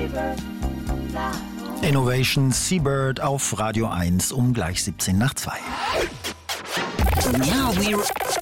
Innovation Seabird auf Radio 1 um gleich 17:02. Now we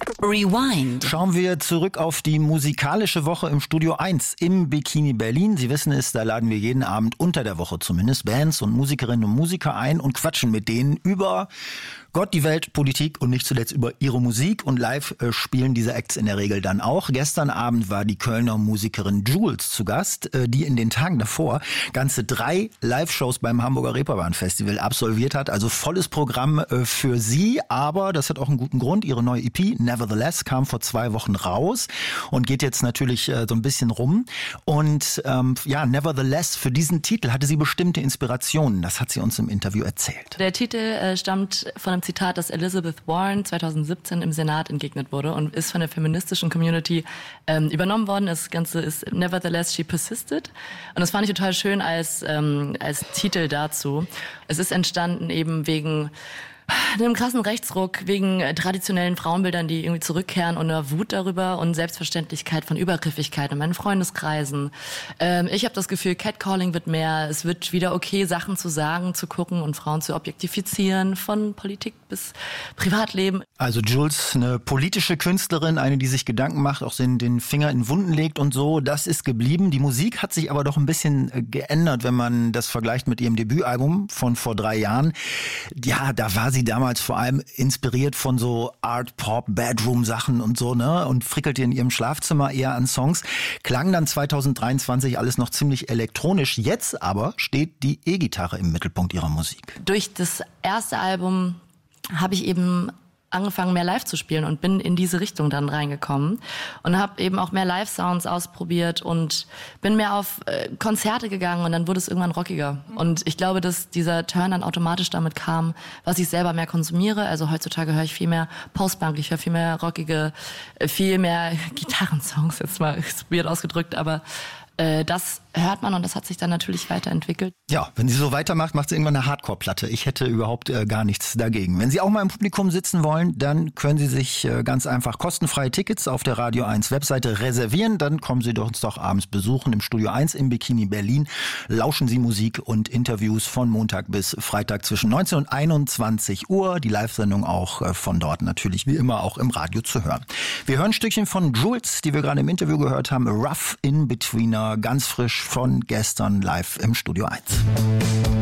rewind. Schauen wir zurück auf die musikalische Woche im Studio 1 im Bikini Berlin. Sie wissen es, da laden wir jeden Abend unter der Woche zumindest Bands und Musikerinnen und Musiker ein und quatschen mit denen über Gott, die Welt, Politik und nicht zuletzt über ihre Musik. Und live spielen diese Acts in der Regel dann auch. Gestern Abend war die Kölner Musikerin Jules zu Gast, die in den Tagen davor ganze 3 Live-Shows beim Hamburger Reeperbahn-Festival absolviert hat. Also volles Programm für sie, aber das hat auch einen guten Grund. Ihre neue EP, Nevertheless, kam vor 2 Wochen raus und geht jetzt natürlich so ein bisschen rum. Und Nevertheless, für diesen Titel hatte sie bestimmte Inspirationen. Das hat sie uns im Interview erzählt. Der Titel stammt von einem Zitat, das Elizabeth Warren 2017 im Senat entgegnet wurde und ist von der feministischen Community übernommen worden. Das Ganze ist Nevertheless, She Persisted. Und das fand ich total schön als Titel dazu. Es ist entstanden eben wegen einem krassen Rechtsruck, wegen traditionellen Frauenbildern, die irgendwie zurückkehren und einer Wut darüber und Selbstverständlichkeit von Übergriffigkeit in meinen Freundeskreisen. Ich habe das Gefühl, Catcalling wird mehr. Es wird wieder okay, Sachen zu sagen, zu gucken und Frauen zu objektifizieren, von Politik bis Privatleben. Also Jules, eine politische Künstlerin, eine, die sich Gedanken macht, auch den Finger in Wunden legt und so. Das ist geblieben. Die Musik hat sich aber doch ein bisschen geändert, wenn man das vergleicht mit ihrem Debütalbum von vor 3 Jahren. Ja, da war sie damals vor allem inspiriert von so Art, Pop, Bedroom-Sachen und so, ne? Und frickelte in ihrem Schlafzimmer eher an Songs. Klang dann 2023 alles noch ziemlich elektronisch. Jetzt aber steht die E-Gitarre im Mittelpunkt ihrer Musik. Durch das erste Album habe ich eben angefangen, mehr live zu spielen und bin in diese Richtung dann reingekommen und habe eben auch mehr Live-Sounds ausprobiert und bin mehr auf Konzerte gegangen und dann wurde es irgendwann rockiger. Und ich glaube, dass dieser Turn dann automatisch damit kam, was ich selber mehr konsumiere. Also heutzutage höre ich viel mehr Postpunk, ich höre viel mehr rockige, viel mehr Gitarrensongs, jetzt mal weird ausgedrückt, aber das hört man und das hat sich dann natürlich weiterentwickelt. Ja, wenn sie so weitermacht, macht sie irgendwann eine Hardcore-Platte. Ich hätte überhaupt gar nichts dagegen. Wenn Sie auch mal im Publikum sitzen wollen, dann können Sie sich ganz einfach kostenfreie Tickets auf der Radio 1 Webseite reservieren. Dann kommen Sie uns doch abends besuchen im Studio 1 im Bikini Berlin. Lauschen Sie Musik und Interviews von Montag bis Freitag zwischen 19 und 21 Uhr. Die Live-Sendung auch von dort natürlich wie immer auch im Radio zu hören. Wir hören ein Stückchen von Jules, die wir gerade im Interview gehört haben. Rough in Betweener, ganz frisch von gestern live im Studio 1.